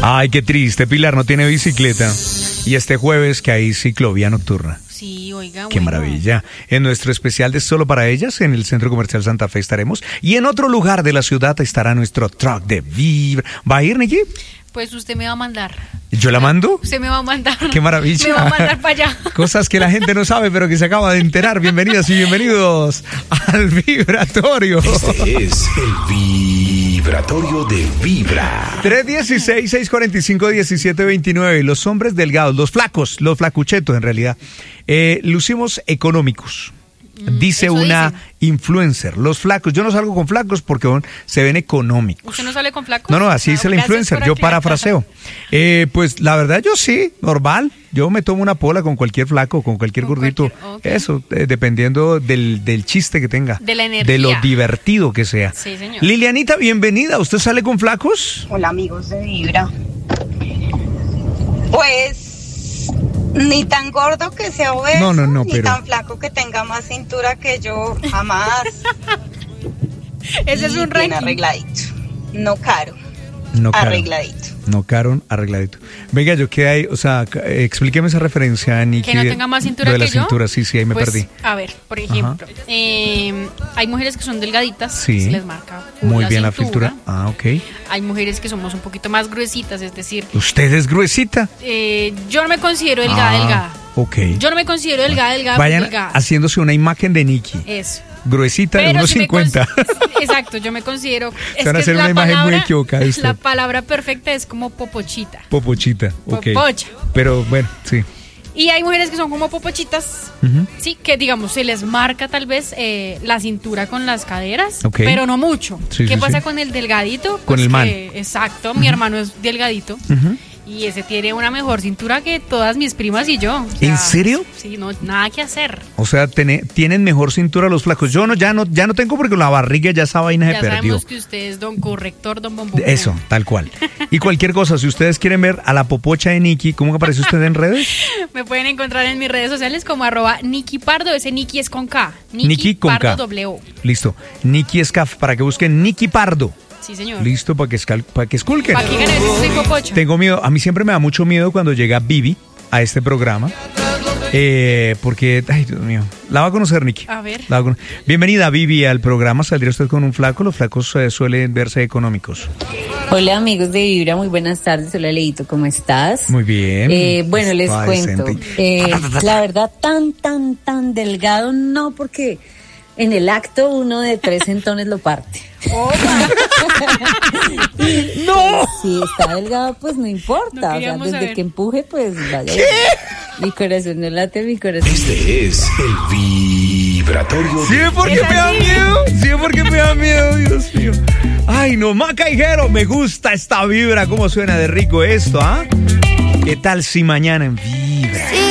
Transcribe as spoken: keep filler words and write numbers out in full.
Ay, qué triste, Pilar no tiene bicicleta. Y este jueves que hay ciclovía nocturna. Sí, oiga, Qué bueno. maravilla. En nuestro especial de Solo para Ellas, en el Centro Comercial Santa Fe estaremos. Y en otro lugar de la ciudad estará nuestro truck de Vibra. ¿Va a ir, Nikki? Pues usted me va a mandar. ¿Yo la mando? Usted me va a mandar. Qué maravilla. Me va a mandar para allá. Cosas que la gente no sabe, pero que se acaba de enterar. Bienvenidas y bienvenidos al Vibratorio. Este es el Vibratorio de Vibra. tres uno seis, seis cuatro cinco, uno siete dos nueve. Los hombres delgados, los flacos, los flacuchetos en realidad, eh, lucimos económicos. Dice eso una dicen. influencer, los flacos, yo no salgo con flacos porque bueno, se ven económicos. ¿Usted no sale con flacos? No, no, así Ah, dice la gracias influencer, por yo aclarar. parafraseo. Eh, pues la verdad yo sí, normal, yo me tomo una pola con cualquier flaco, con cualquier Con gordito, cualquier- ok. eso, eh, dependiendo del, del chiste que tenga, De la energía. de lo divertido que sea. Sí, señor. Lilianita, bienvenida, ¿usted sale con flacos? Hola amigos de Vibra. Pues ni tan gordo que sea obeso, No, no, no, ni pero- tan flaco que tenga más cintura que yo, jamás. Ese es Y un bien ranking. arregladito, no caro, No, caro. arregladito. No, caro, arregladito. Venga, yo qué hay, o sea, c- eh, explíqueme esa referencia, Niki. Que no de- tenga más cintura lo de que la yo. cintura, sí, sí, ahí me Pues, perdí. A ver, por ejemplo, eh, hay mujeres que son delgaditas, Sí. se les marca full Muy bien la cintura. Ah, ok. Hay mujeres que somos un poquito más gruesitas, es decir, ¿Usted es gruesita? eh, yo no me considero delgada, Ah, delgada. Ok. Yo no me considero delgada, delgada, Vayan delgada. haciéndose una imagen de Nikki. Eso. Gruesita de Pero unos sí me cincuenta. cons- Exacto, yo me considero. Es van a que hacer la una imagen muy palabra- equivocada de usted. La palabra perfecta es como popochita. Popochita. Ok. Popocha. Pero bueno, sí. Y hay mujeres que son como popochitas, Ujú. sí, que digamos se les marca tal vez eh, la cintura con las caderas, Ok. pero no mucho. Sí, ¿Qué sí, pasa sí. con el delgadito? Con el man. que- exacto, mi hermano es delgadito. Ujú. Y ese tiene una mejor cintura que todas mis primas y yo. O sea, ¿En serio? Sí, no, nada que hacer. O sea, tiene- tienen mejor cintura los flacos. Yo no, ya no, ya no tengo porque con la barriga ya esa vaina Ya se perdió. sabemos que usted es don corrector, don bombón. Eso, tal cual. Y cualquier cosa, si ustedes quieren ver a la popocha de Nikki, ¿cómo aparece usted en redes? Me pueden encontrar en mis redes sociales como arroba Nikki Pardo, ese Nikki es con K. Nikki con Pardo K. W. Listo. Nikki Escaf, para que busquen Nikki Pardo. Sí, señor. Listo, para que, escal- para que esculquen. ¿Para qué ganas ese popocha? Tengo miedo, a mí siempre me da mucho miedo cuando llega Vivi a este programa. Eh, porque, ay Dios mío, la va a conocer Nikki. A ver. La va a cono- Bienvenida Vivi al programa, ¿saldría usted con un flaco? Los flacos eh, suelen verse económicos. Hola amigos de Vibra, muy buenas tardes. Hola Leito, ¿cómo estás? Muy bien. Eh, bueno, les Estaba cuento. decente. Eh, la verdad, tan, tan, tan delgado, no, porque en el acto uno de tres centones lo parte. ¡No! Si está delgado, pues no importa. No o sea, queríamos desde saber. que empuje, pues vaya. Mi corazón no late, mi corazón. Este es el Vibratorio ¿Sí de ve por qué me da miedo? ¿Sí ve por qué me da miedo? Dios mío. Ay, no, Macaijero, me gusta esta vibra, cómo suena de rico esto, ¿ah? ¿Qué tal si mañana en Vibra?